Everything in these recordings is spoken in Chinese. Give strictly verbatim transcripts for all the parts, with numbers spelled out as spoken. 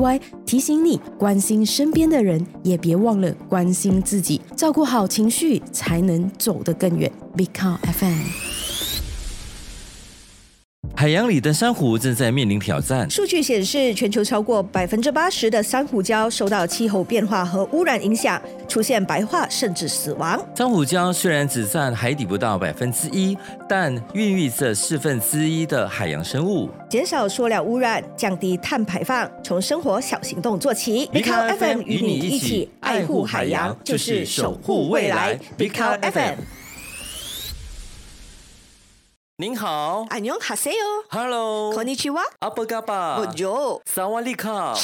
Y， 提醒你关心身边的人，也别忘了关心自己，照顾好情绪，才能走得更远。Big Cow F M。 海洋里的珊瑚正在面临挑战。 数据显示，全球超过百分之八十的珊瑚礁受到气候变化和污染影响，出现白化甚至死亡。 珊瑚礁虽然只占海底不到百分之一，但孕育着四分之一的海洋生物。 减少塑料污染，降低碳排放，从生活小行动做起。Big Cow F M 与你一起爱护海洋，就是守护未来。Big Cow F M。 您好， 안녕하세요。 Hello， こんにちは。 阿波嘎巴， Bonjour， 萨瓦利卡。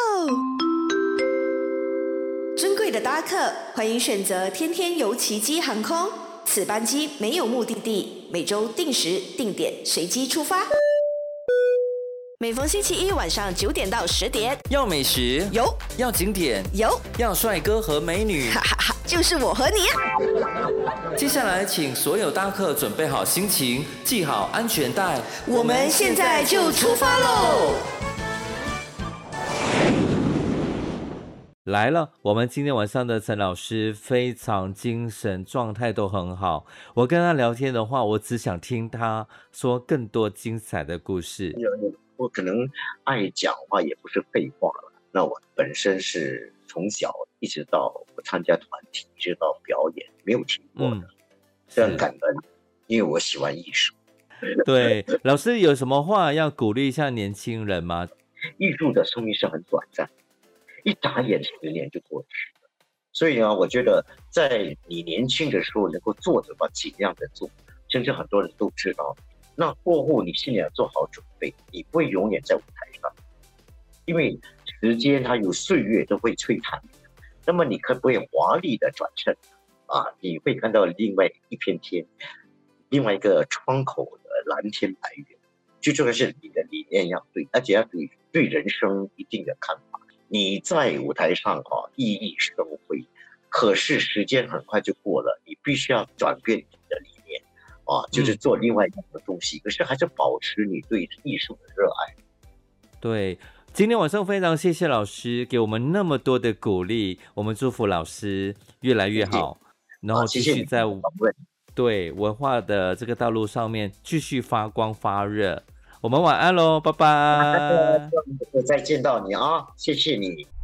尊贵的搭客，欢迎选择天天游奇迹航空。此班机没有目的地，每周定时定点随机出发。每逢星期一晚上九点到十点， 要美食有， 要景点有， 要帅哥和美女， 哈哈哈，就是我和你啊！ 接下来，请所有搭客准备好心情，系好安全带， 我们现在就出发喽！ 来了，我们今天晚上的陈老师非常精神，状态都很好。我跟他聊天的话，我只想听他说更多精彩的故事。 我可能爱讲话也不是废话了。那我本身是从小一直到我参加团体，一直到表演，没有停过的，嗯、非常感恩，因为我喜欢艺术。 对，老师有什么话要鼓励一下年轻人吗？ 艺术的生命是很短暂，一眨眼十年就过去了。所以呢，我觉得在你年轻的时候能够做的话，尽量的做，甚至很多人都知道。那过后你心里要做好准备，你不会永远在舞台上，因为时间它有岁月都会摧残你。那么你可不可以华丽的转身啊？你会看到另外一片天，另外一个窗口的蓝天白云。最重要的是你的理念要对，而且要对对人生一定的看法。你在舞台上啊熠熠生辉，可是时间很快就过了，你必须要转变你的理念。啊，就是做另外一样的东西、嗯，可是还是保持你对艺术的热爱。 对，今天晚上非常谢谢老师给我们那么多的鼓励，我们祝福老师越来越好，然后继续在对文化的这个道路上面继续发光发热。我们晚安喽，拜拜。 再见到你啊，谢谢你。